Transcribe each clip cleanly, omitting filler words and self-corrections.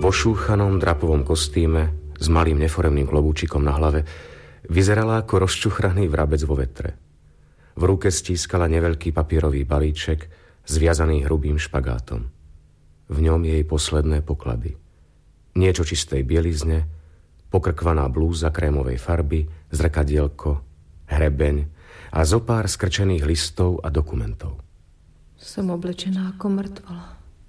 V ošúchanom drapovom kostýme s malým neforemným klobúčikom na hlave vyzerala ako rozčuchraný vrabec vo vetre. V ruke stískala neveľký papierový balíček zviazaný hrubým špagátom. V ňom jej posledné poklady. Niečo čistej bielizne, pokrkvaná blúza krémovej farby, zrkadielko, hrebeň a zopár skrčených listov a dokumentov. Som oblečená ako mŕtvola.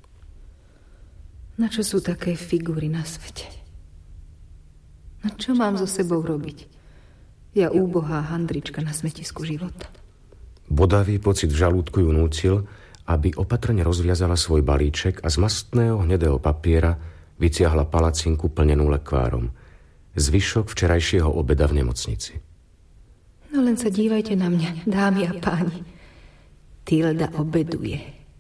Na čo sú také figúry na svete? Na čo mám so sebou robiť? Ja úbohá handrička na smetisku života. Bodavý pocit v žalúdku ju nútil, aby opatrne rozviazala svoj balíček a z mastného hnedého papiera vyciahla palacinku plnenú lekvárom. Zvyšok včerajšieho obeda v nemocnici. No len sa dívajte na mňa, dámy a páni. Tilda obeduje.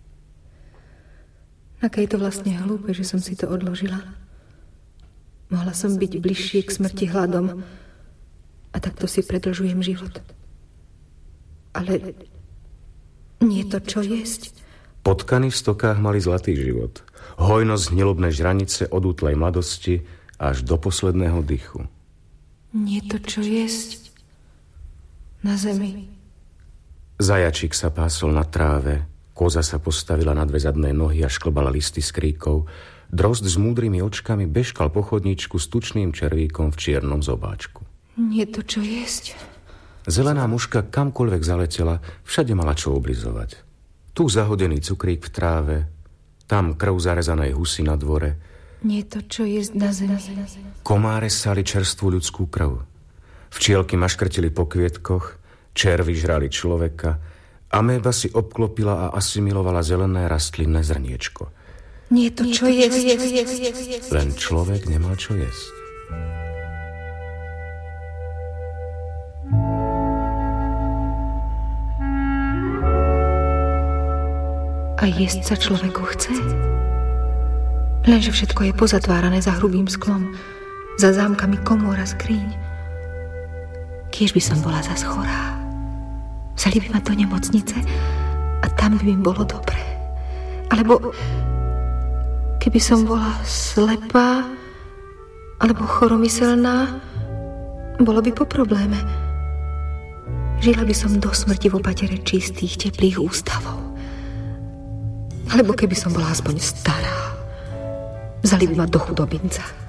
Aké je to vlastne hlúpe, že som si to odložila. Mohla som byť bližšie k smrti hladom a takto si predĺžujem život. Ale nie to, čo jesť. Potkany v stokách mali zlatý život. Hojnosť hnilobnej žranice od útlej mladosti až do posledného dychu. Nie to, čo jesť. Na zemi. Zajačík sa pásol na tráve, koza sa postavila na dve zadné nohy a šklbala listy s kríkou. Drozd s múdrymi očkami bežkal po chodníčku s tučným červíkom v čiernom zobáčku. Nie to, čo jesť. Zelená muška kamkoľvek zaletela, všade mala čo oblizovať. Tu zahodený cukrík v tráve, tam krv zarezanej husy na dvore. Nie to, čo jesť na zemi. Komáre sali čerstvú ľudskú krv. Včielky maškrtili po kvietkoch, červy žrali človeka, améba si obklopila a asimilovala zelené rastlinné zrniečko. Nie to, čo jesť. Len človek nemal čo jesť. A jesť sa človeku chce. Lenže všetko je pozatvárané za hrubým sklom, za zámkami komôr a skríň. Kiež by som bola zas chorá. Vzali by ma do nemocnice a tam by mi bolo dobre. Alebo keby som bola slepá alebo choromyselná, bolo by po probléme. Žila by som do smrti v opatere čistých, teplých ústavov. Alebo keby som bola aspoň stará, vzali by ma do chudobinca.